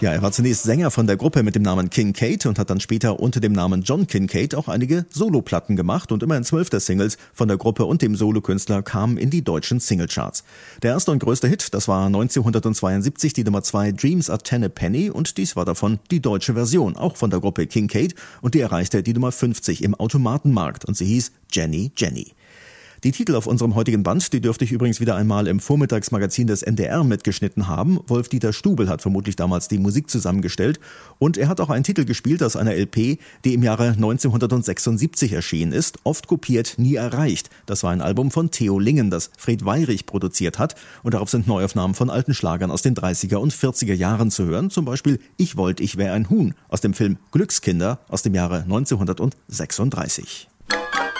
Ja, er war zunächst Sänger von der Gruppe mit dem Namen Kincaid und hat dann später unter dem Namen John Kincaid auch einige Soloplatten gemacht und immerhin 12 der Singles von der Gruppe und dem Solokünstler kamen in die deutschen Singlecharts. Der erste und größte Hit, das war 1972 die Nummer 2 Dreams Are Ten a Penny und dies war davon die deutsche Version, auch von der Gruppe Kincaid und die erreichte die Nummer 50 im Automatenmarkt und sie hieß Jenny Jenny. Die Titel auf unserem heutigen Band, die dürfte ich übrigens wieder einmal im Vormittagsmagazin des NDR mitgeschnitten haben. Wolf-Dieter Stubel hat vermutlich damals die Musik zusammengestellt. Und er hat auch einen Titel gespielt aus einer LP, die im Jahre 1976 erschienen ist. Oft kopiert, nie erreicht. Das war ein Album von Theo Lingen, das Fred Weyrich produziert hat. Und darauf sind Neuaufnahmen von alten Schlagern aus den 30er und 40er Jahren zu hören. Zum Beispiel Ich wollt, ich wär ein Huhn aus dem Film Glückskinder aus dem Jahre 1936.